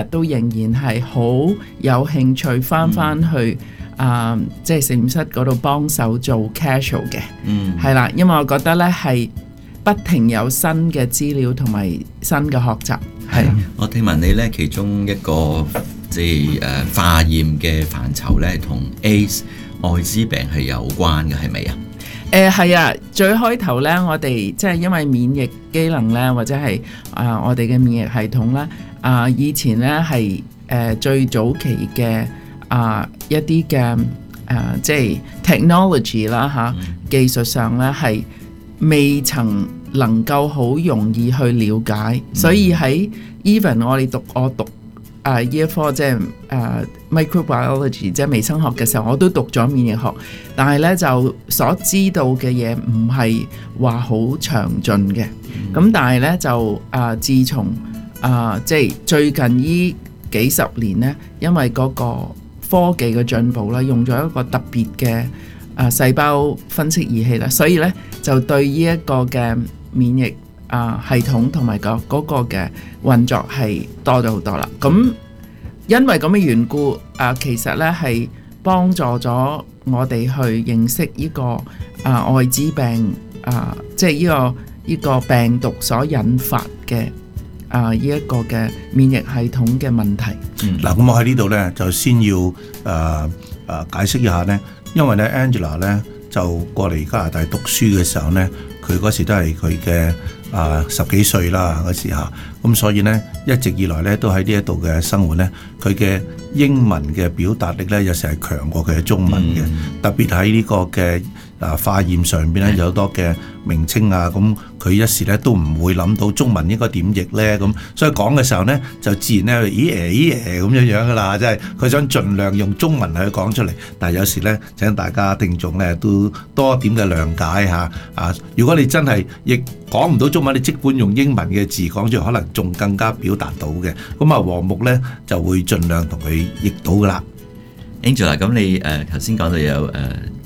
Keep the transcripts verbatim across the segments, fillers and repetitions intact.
都仍然係好有興趣翻翻去啊、嗯呃，即係實驗室嗰度幫手做 casual 嘅，嗯，係啦，因為我覺得呢係不停有新嘅資料同埋新嘅學習。係， 我聽聞你呢其中一個即係誒化驗嘅範疇呢，同 A I D S 愛滋病係有關嘅，係咪啊？ 誒係啊，最開頭咧，我哋即係因為免疫機能咧，或者係啊、呃、我哋嘅免疫系統咧，啊、呃、以前咧係誒最早期嘅啊、呃、一啲嘅誒即係 technology 啦嚇，技術上咧係未曾能夠好容易去了解，嗯、所以喺 even 我哋讀我讀。啊！呢一科即係誒 microbiology，即係微生學嘅時候，我都讀咗免疫學，但係咧就所知道嘅嘢唔係話好詳盡嘅。咁、嗯、但係咧就啊、呃，自從啊、呃、即係最近呢幾十年咧，因為嗰個科技嘅進步啦，用咗一個特別嘅啊細胞分析儀器啦，所以咧就對呢一個嘅免疫啊，系統同埋個嗰個嘅運作係多咗好多啦。咁因為咁嘅緣故，啊，其實咧係幫助咗我哋去認識呢、這個啊愛滋病啊，即係呢個呢、這個病毒所引發嘅啊呢一、這個嘅免疫系統嘅問題。 嗯，嗱，咁我喺呢度咧就先要誒誒、呃呃、解釋一下咧，因為咧 Angela 咧就過嚟加拿大讀書嘅時候咧，佢嗰時都係佢嘅。啊，十幾歲啦嗰時嚇，咁所以呢，一直以來呢都喺呢一度嘅生活呢，佢嘅英文嘅表達力呢，有時係強過佢嘅中文嘅，嗯、特別喺呢個嘅啊化驗上邊呢，有好多嘅名稱啊，咁佢一時呢都唔會諗到中文應該點譯呢。咁所以講嘅時候呢，就自然呢，咦誒咦誒咁樣樣噶啦，即係佢想盡量用中文去講出嚟，但係有時呢，請大家聽眾呢都多點嘅諒解嚇啊！如果你真係亦講唔到中文，你即管用英文嘅字講出嚟，可能仲更加表達到嘅。咁啊，黃牧咧就會盡量同佢譯到噶啦。 Angela，咁你誒頭先講到有誒誒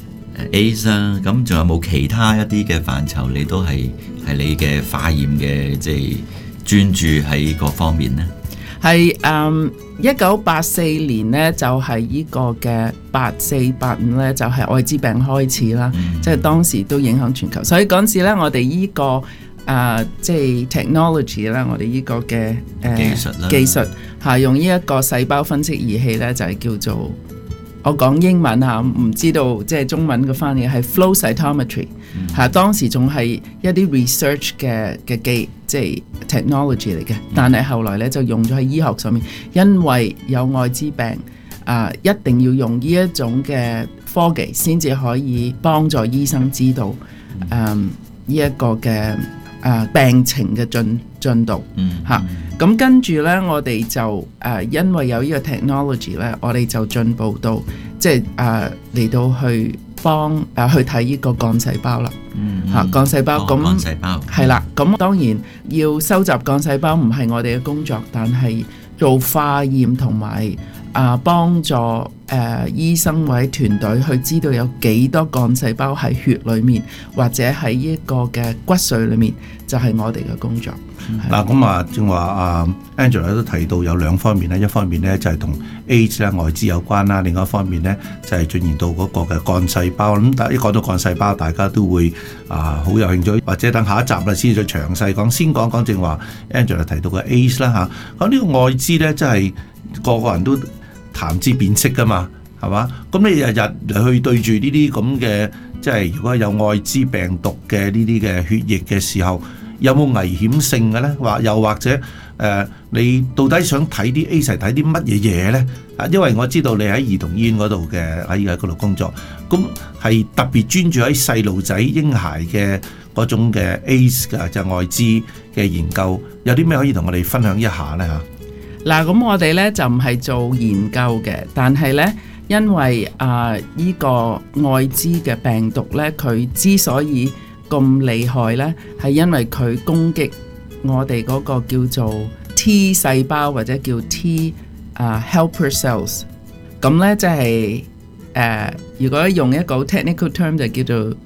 A I D S 啦，咁仲有冇其他一啲嘅範疇，你都係係你嘅化驗嘅即係專注喺各方面呢？ 係誒一九八四年呢，就係、是、呢個嘅八四八五咧，就係、是、愛滋病開始啦，嗯、即係當時都影響全球。所以嗰陣時咧，我哋呢、這個誒、呃、即係 technology 咧，我哋呢個嘅誒、呃、 技術啦， 技術嚇用呢一個細胞分析儀器咧，就係、是、叫做我講英文嚇，唔知道即係中文嘅翻譯係 flow cytometry 嚇、嗯，當時仲係一啲 research 嘅嘅機。即係 technology 嚟嘅，但係後來咧就用咗喺醫學上面，因為有愛滋病啊、呃，一定要用呢一種嘅科技先至可以幫助醫生知道誒呢一個嘅誒、呃、病情嘅進進度嚇。咁、啊、跟住咧，我哋就誒、呃、因為有呢個 technology 咧，我哋就進步到即係誒嚟到去。幫誒、呃、去睇呢個幹細胞啦，嚇幹細胞咁幹細胞係啦，咁當然要收集幹細胞唔係我哋嘅工作，但係做化驗同埋啊幫助誒、呃、醫生或者團隊去知道有幾多幹細胞喺血裡面或者喺呢個嘅骨髓裡面，就係、是、我哋嘅工作。 嗱咁啊，正話啊 Angela 都提到有兩方面咧，一方面咧就係同 A I D S 咧愛滋有關啦，另外一方面咧就係進入到嗰個嘅幹細胞。咁但係一講到幹細胞，大家都會啊好有興趣，或者等下一集啦先再詳細講。先講講正話 Angela 提到嘅 A I D S 啦嚇。咁呢個愛滋咧，真係個個人都談之變色噶嘛，係嘛？咁你日日去對住呢啲咁嘅，即係如果有愛滋病毒嘅呢啲嘅血液嘅時候，有冇危險性嘅咧？或又或者誒、呃，你到底想睇啲 A 細睇啲乜嘢嘢咧？啊，因為我知道你喺兒童醫院嗰度嘅喺喺嗰度工作，咁係特別專注喺細路仔嬰孩嘅嗰種嘅 A 嘅就愛滋嘅研究，有啲咩可以同我哋分享一下咧？嚇嗱，咁我哋咧就唔係做研究嘅，但係咧因為啊呢、呃呢個愛滋嘅病毒咧，佢之所以咁厲害咧，係因為佢攻擊我哋嗰個叫做 T 細胞或者叫 T 啊、uh, helper cells。咁咧即係誒，如果用一個 technical term 就叫做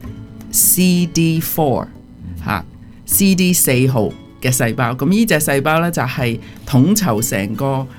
C D 四 嚇、啊、，C D 四號嘅細胞。咁呢隻細胞咧就係、是、統籌成個